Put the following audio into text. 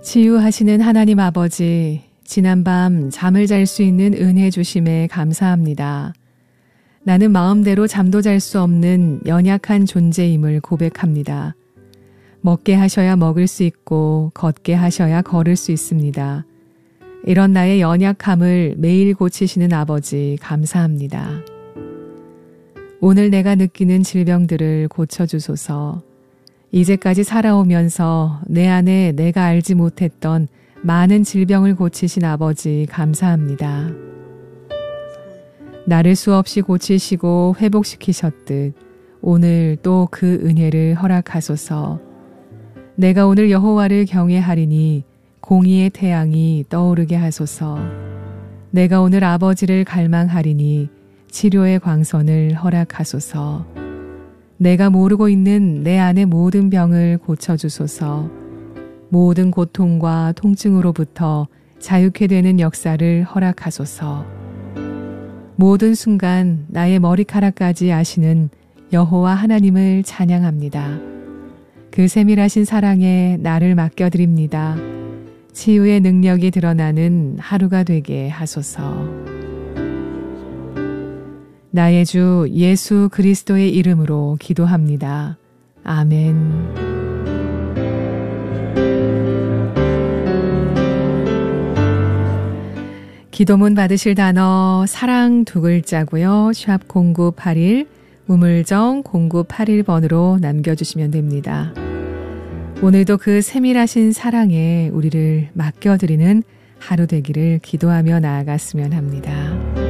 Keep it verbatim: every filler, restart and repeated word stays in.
치유하시는 하나님 아버지, 지난밤 잠을 잘 수 있는 은혜 주심에 감사합니다. 나는 마음대로 잠도 잘 수 없는 연약한 존재임을 고백합니다. 먹게 하셔야 먹을 수 있고 걷게 하셔야 걸을 수 있습니다. 이런 나의 연약함을 매일 고치시는 아버지 감사합니다. 오늘 내가 느끼는 질병들을 고쳐주소서. 이제까지 살아오면서 내 안에 내가 알지 못했던 많은 질병을 고치신 아버지 감사합니다. 나를 수없이 고치시고 회복시키셨듯 오늘 또 그 은혜를 허락하소서. 내가 오늘 여호와를 경외하리니 공의의 태양이 떠오르게 하소서. 내가 오늘 아버지를 갈망하리니 치료의 광선을 허락하소서. 내가 모르고 있는 내 안의 모든 병을 고쳐주소서. 모든 고통과 통증으로부터 자유케 되는 역사를 허락하소서. 모든 순간 나의 머리카락까지 아시는 여호와 하나님을 찬양합니다. 그 세밀하신 사랑에 나를 맡겨드립니다. 치유의 능력이 드러나는 하루가 되게 하소서. 나의 주 예수 그리스도의 이름으로 기도합니다. 아멘. 기도문 받으실 단어 사랑 두 글자고요. 샵 공구팔일, 우물정 공구팔일 번으로 남겨주시면 됩니다. 오늘도 그 세밀하신 사랑에 우리를 맡겨드리는 하루 되기를 기도하며 나아갔으면 합니다.